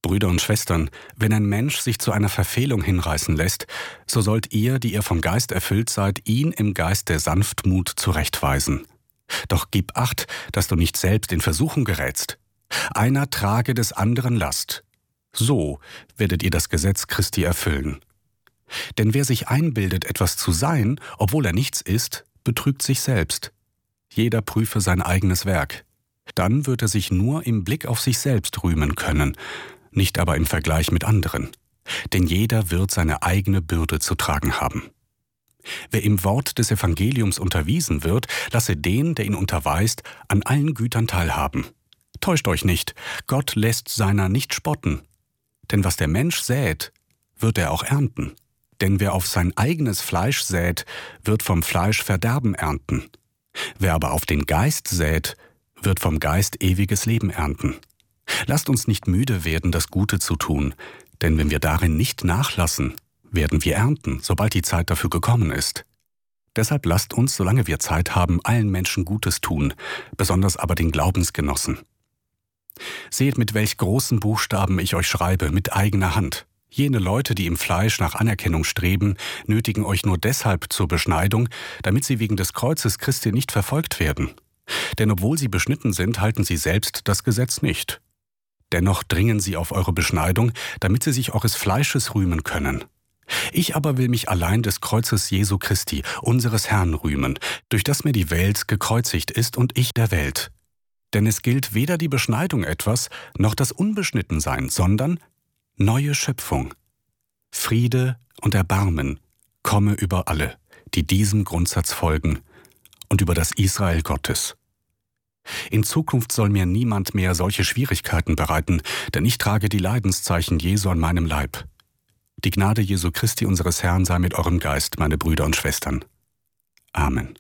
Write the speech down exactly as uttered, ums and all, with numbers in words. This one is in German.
Brüder und Schwestern, wenn ein Mensch sich zu einer Verfehlung hinreißen lässt, so sollt ihr, die ihr vom Geist erfüllt seid, ihn im Geist der Sanftmut zurechtweisen. Doch gib acht, dass du nicht selbst in Versuchung gerätst. Einer trage des anderen Last. So werdet ihr das Gesetz Christi erfüllen. Denn wer sich einbildet, etwas zu sein, obwohl er nichts ist, betrügt sich selbst. Jeder prüfe sein eigenes Werk. Dann wird er sich nur im Blick auf sich selbst rühmen können, nicht aber im Vergleich mit anderen. Denn jeder wird seine eigene Bürde zu tragen haben. Wer im Wort des Evangeliums unterwiesen wird, lasse den, der ihn unterweist, an allen Gütern teilhaben. Täuscht euch nicht, Gott lässt seiner nicht spotten. Denn was der Mensch sät, wird er auch ernten. Denn wer auf sein eigenes Fleisch sät, wird vom Fleisch Verderben ernten. Wer aber auf den Geist sät, wird vom Geist ewiges Leben ernten. Lasst uns nicht müde werden, das Gute zu tun, denn wenn wir darin nicht nachlassen, werden wir ernten, sobald die Zeit dafür gekommen ist. Deshalb lasst uns, solange wir Zeit haben, allen Menschen Gutes tun, besonders aber den Glaubensgenossen. Seht, mit welch großen Buchstaben ich euch schreibe, mit eigener Hand. Jene Leute, die im Fleisch nach Anerkennung streben, nötigen euch nur deshalb zur Beschneidung, damit sie wegen des Kreuzes Christi nicht verfolgt werden. Denn obwohl sie beschnitten sind, halten sie selbst das Gesetz nicht. Dennoch dringen sie auf eure Beschneidung, damit sie sich eures Fleisches rühmen können. Ich aber will mich allein des Kreuzes Jesu Christi, unseres Herrn, rühmen, durch das mir die Welt gekreuzigt ist und ich der Welt. Denn es gilt weder die Beschneidung etwas, noch das Unbeschnittensein, sondern neue Schöpfung. Friede und Erbarmen komme über alle, die diesem Grundsatz folgen, und über das Israel Gottes. In Zukunft soll mir niemand mehr solche Schwierigkeiten bereiten, denn ich trage die Leidenszeichen Jesu an meinem Leib. Die Gnade Jesu Christi unseres Herrn sei mit eurem Geist, meine Brüder und Schwestern. Amen.